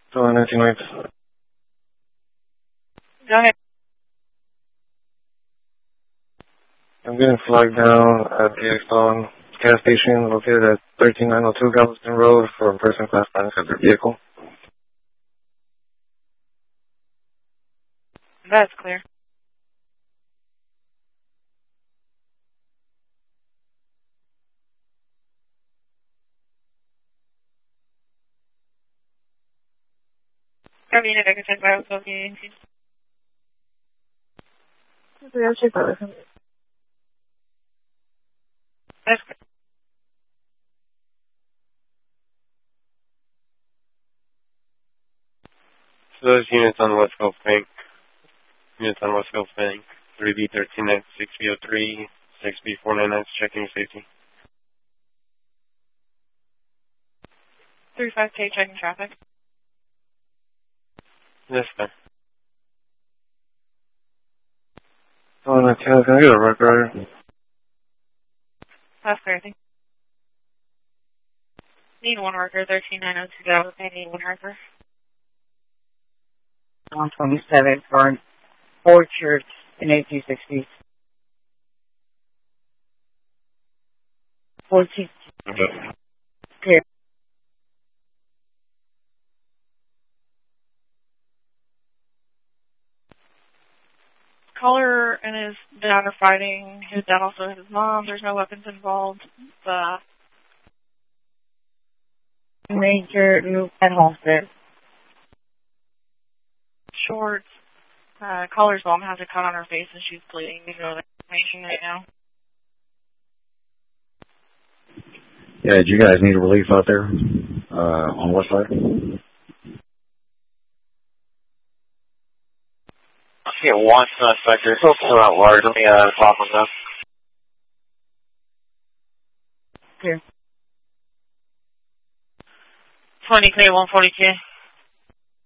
So 19 weeks. Go ahead. I'm getting flagged down at the Exxon gas station located at 13902 Galveston Road for a person class 9 inside their vehicle. That's clear. Unit, I can check by myself. I'll check by with him. That's clear. So those units on West Gulf Bank, 3B13X, 6B03, 6B499, checking your safety. 35K checking traffic. Yes, sir. So 19, can I get a record? That's clear, I think. Need one worker, 13902 Galveston. I need one worker. 127 for Orchard in 1860s. 14. Okay. Caller and his dad are fighting. His dad also hit his mom. There's no weapons involved. Major Loop at Homestead. Shorts. Caller's mom has a cut on her face and she's bleeding. You know the information right now. Yeah, do you guys need a relief out there on the west side? I see one suspect. They're still out large. Let me pop on them. Here. 20K, 140K.